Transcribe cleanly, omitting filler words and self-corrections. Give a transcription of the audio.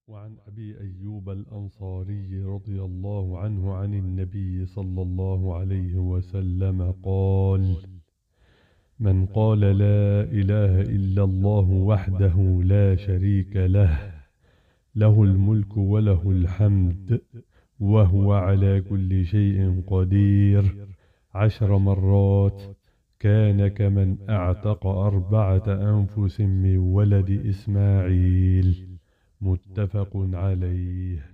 وعن أبي أيوب الأنصاري رضي الله عنه عن النبي صلى الله عليه وسلم قال: من قال لا إله إلا الله وحده لا شريك له، له الملك وله الحمد وهو على كل شيء قدير 10 مرات، كان كمن اعتق 4 أنفس من ولد إسماعيل. متفق عليه.